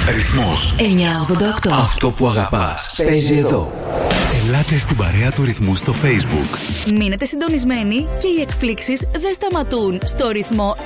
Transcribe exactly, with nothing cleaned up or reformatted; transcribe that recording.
Ρυθμός εννιακόσια ογδόντα οκτώ. Αυτό που αγαπάς παίζει εδώ. Ελάτε στην παρέα του Ρυθμού στο Facebook. Μείνετε συντονισμένοι και οι εκπλήξεις δεν σταματούν στο Ρυθμό